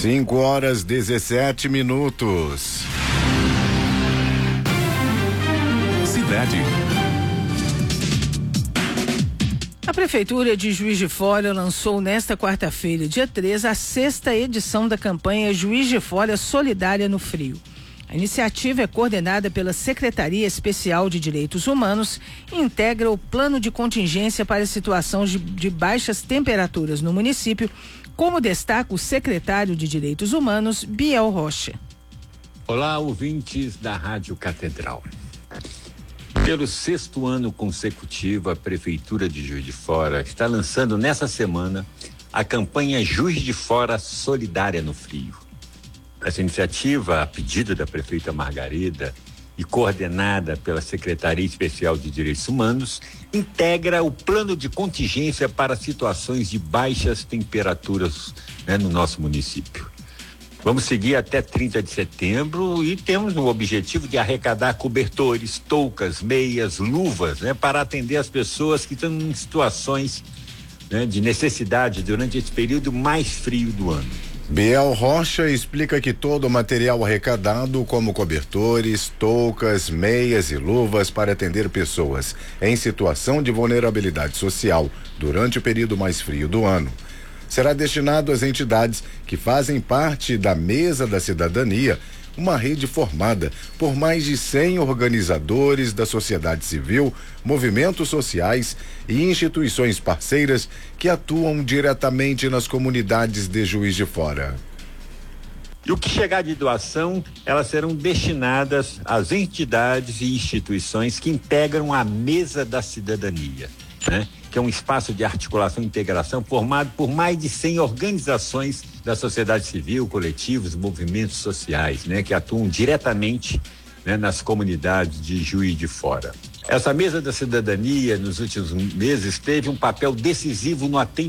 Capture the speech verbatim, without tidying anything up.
cinco horas dezessete minutos. Cidade. A Prefeitura de Juiz de Fora lançou nesta quarta-feira, dia treze, a sexta edição da campanha Juiz de Fora Solidária no Frio. A iniciativa é coordenada pela Secretaria Especial de Direitos Humanos e integra o plano de contingência para situações de, de baixas temperaturas no município, como destaca o secretário de Direitos Humanos, Biel Rocha. Olá, ouvintes da Rádio Catedral. Pelo sexto ano consecutivo, a Prefeitura de Juiz de Fora está lançando nessa semana a campanha Juiz de Fora Solidária no Frio. Essa iniciativa, a pedido da prefeita Margarida e coordenada pela Secretaria Especial de Direitos Humanos, integra o plano de contingência para situações de baixas temperaturas, né, no nosso município. Vamos seguir até trinta de setembro e temos o objetivo de arrecadar cobertores, toucas, meias, luvas, né, para atender as pessoas que estão em situações, né, de necessidade durante esse período mais frio do ano. Biel Rocha explica que todo o material arrecadado, como cobertores, toucas, meias e luvas para atender pessoas em situação de vulnerabilidade social durante o período mais frio do ano, será destinado às entidades que fazem parte da Mesa da Cidadania, uma rede formada por mais de cem organizadores da sociedade civil, movimentos sociais e instituições parceiras que atuam diretamente nas comunidades de Juiz de Fora. E o que chegar de doação, elas serão destinadas às entidades e instituições que integram a Mesa da Cidadania, né? Que é um espaço de articulação e integração formado por mais de cem organizações da sociedade civil, coletivos, movimentos sociais, né? Que atuam diretamente, né, nas comunidades de Juiz de Fora. Essa Mesa da Cidadania, nos últimos meses, teve um papel decisivo no atendimento